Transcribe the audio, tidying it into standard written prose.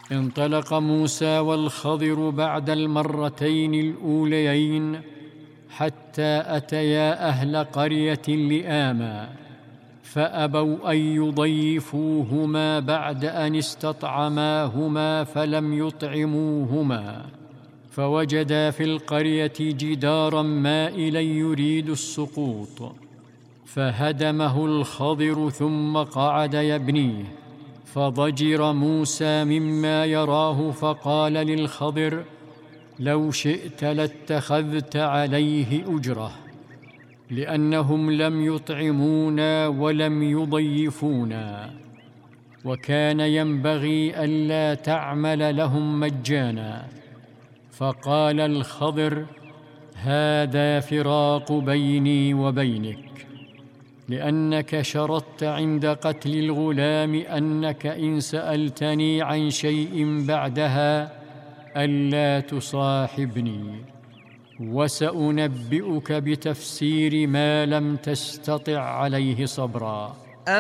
انطلق موسى والخضر بعد المرتين الأوليين حتى أتيا أهل قرية لآمى، فأبوا أن يضيفوهما بعد أن استطعماهما فلم يطعموهما، فوجدا في القرية جداراً مائلاً يريد السقوط، فهدمه الخضر ثم قعد يبنيه، فضجر موسى مما يراه فقال للخضر: لو شئت لاتخذت عليه أجرة، لأنهم لم يطعمونا ولم يضيفونا، وكان ينبغي ألا تعمل لهم مجانا. فقال الخضر: هذا فراق بيني وبينك، لأنك شرطت عند قتل الغلام أنك إن سألتني عن شيء بعدها ألا تصاحبني، وسأنبئك بتفسير ما لم تستطع عليه صبرا.